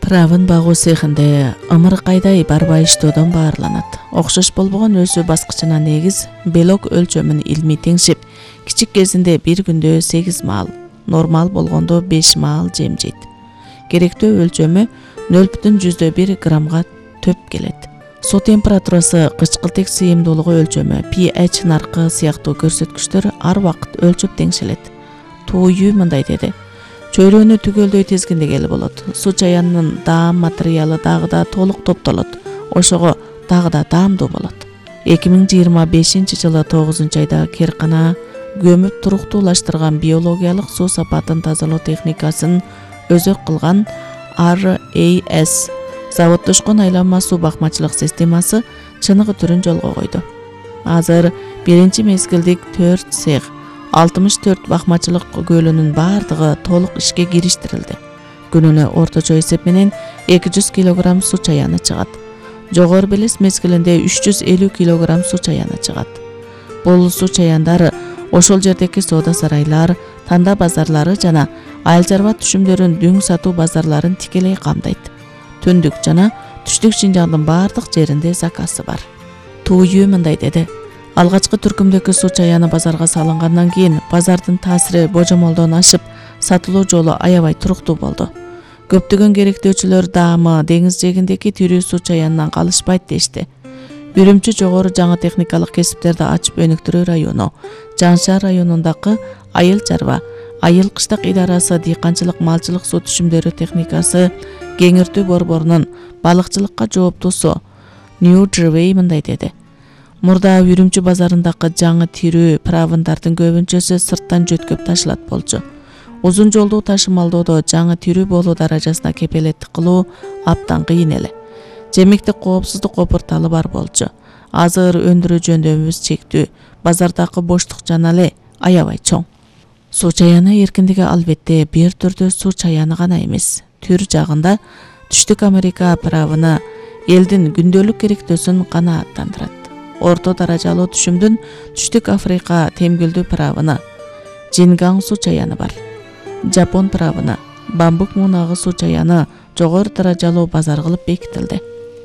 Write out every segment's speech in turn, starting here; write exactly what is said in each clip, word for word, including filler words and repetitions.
Правын багуу цехинде ымыркайдай барбай иштөөдөн баарланат. Окшош болбогон өсүү баскычына негиз белок өлчөмүн илмий теңшеп, кичик кезинде бир күндө сегиз маал, нормал болгондо беш маал жем жейт. Керектөө өлчөмү нөл бүтүн жүздө бир граммга төп келет. Суу температурасы, кычкылтек сыйымдуулугу өлчөмү, pH наркы сыяктуу көрсөткүчтөр ар убакыт өлчөп теңшелет. Тууюу мындай деди: чөйрөнү түгөлдөй тизгиндегели болот. Суу чаянынын даам материалы дагы да толук топтолот. Ошого дагы да даамдуу болот. эки миң жыйырма бешинчи жылы тогузунчу айда Керкана көмүп туруктуулаштырган биологиялык суу сапатын тазалоо техникасын өзөк кылган ар эй эс заводдошкон айланма суу бакмачылык системасы чыныгы түрүн жолго койду. Азыр биринчи мезгилдик төрт цех, алтымыш төрт бакмачылык көлүнүн бардыгы толук ишке кириштирилди. Күнүнө орточо эсеп менен эки жүз килограмм суу чаяны чыгат. Жогору белес мезгилинде үч жүз элүү килограмм суу чаяны чыгат. Бул суу чаяндары ошол жердеки соода сарайлар, танда базарлары жана айыл чарба түшүмдөрүн дүң сатуу базарларын тикелей камдайт. Түндүк жана түштүк Шинжаңдын бардык жеринде заказы бар. Тууюу мындай деди: алгачкы түркүмдөгү суу чаяны базарга салынгандан кийин базардын таасири божомолдон ашып, сатылуу жолу аябай туруктуу болду. Көптөгөн керектөөчүлөр даамы деңиз жээгиндеги тирүү суу чаянынан калышпайт дешти. Үрүмчү жогору жаңы техникалык кесиптерди ачып өнүктүрүү району, Жаңшаар районундагы айыл чарба, айыл кыштак идарасы дыйканчылык малчылык суу түшүмдөрү техникасы кеңиртүү борборунун балыкчылыкка жооптуусу Нью Джервей мындай деди: мурда Үрүмчү базарындагы жаңы тирүү правындардын көбүнчөсү сырттан жөткөп ташылат болчу. Узун жолдуу ташымалдоодо жаңы тирүү болуу даражасына кепелеттик кылуу аптан кыйын эле. Жемиктик коопсуздук опурталы бар болчу. Азыр өндүрүү жөндөмүбүз чектүү, базардагы боштук жана эле аябай чоң. Суу чаяны эркиндиги албетте бир түрдүү суу чаяны гана эмес. Түр жагында Түштүк Америка правыны элдин күндөлүк керектөөсүн канааттандырат. Орто даражалуу түшүмдүн Түштүк Африка темгүлдүү правыны, Жингаң суу чаяны бар. Жапон правыны, Бамбук муунагы суу чаяны жогору даражалуу базар кылып бекитилди.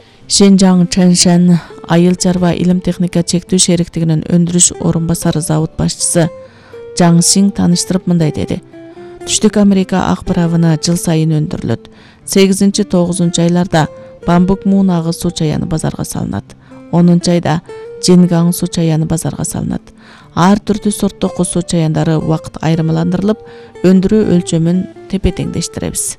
Шинжаң Чэншэн айыл чарба илим техника чектүү шериктигинин өндүрүш орун басары завод башчысы Жаң Сиң тааныштырып мындай деди: Түштүк Америка ак правыны жыл сайын өндүрүлөт. сегизинчи тогузунчу айларда Бамбук муунагы суу чаяны базарга салынат. онунчу айда Жингаң суу чаяны базарга салынат. Ар түрдүү сорттогу суу чаяндары убакыт айырмаландырылып, өндүрүү өлчөмүн тепе-теңдештиребиз.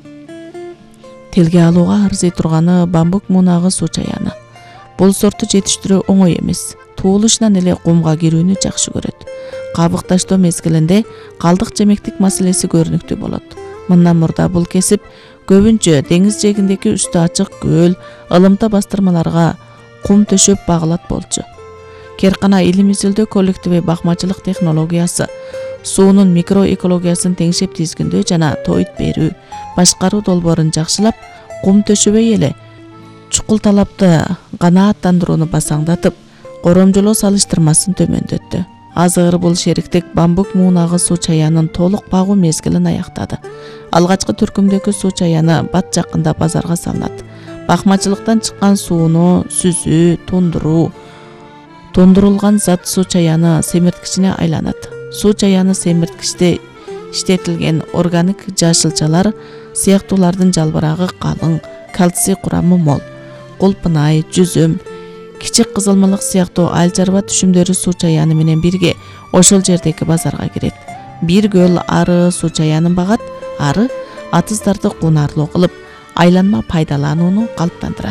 Тилге алууга арзый турганы Бамбук муунагы суу чаяны. Бул сортту жетиштирүү оңой эмес. Туулушунан эле кумга кирүүнү жакшы көрөт. Кабык таштоо мезгилинде калдык жемектик маселеси көрүнүктүү болот. Мындан мурда бул кесип көбүнчө деңиз жээгиндеги үстү ачык көл, ылымта бастырмаларга кум төшөп багылат болчу. Керкана илим изилдөө коллективи бакмачылык технологиясы, суунун микроэкологиясын теңшеп тизгиндөө жана тойут берүү, башкаруу долбоорун жакшылап, кум төшөбөй эле чукул талапты канааттандырууну басаңдатып, коромжолоо салыштырмасын төмөндөттү. Азыр бул шериктик Бамбук муунагы суу чаянын толук багуу мезгилин аяктады. Алгачкы түркүмдөгү суу чаяны бат жакында базарга салынат. Бакмачылыктан чыккан сууну сүзүү, тундуруу, тундурулган зат суу чаяны семирткичине айланат. Суу чаяны семирткичте иштетилген органик жашылчалар сыяктуулардын жалбырагы калың, кальций курамы мол. Кулпунай, жүзүм, кичик кызылмалык сыяктуу айыл чарба түшүмдөрү суу чаяны менен бирге ошол жердеги базарга кирет. Бир көл ары суу чаянын багат, ары атыздарды кунарлуу кылып, айланма пайдаланууну калыптандырат.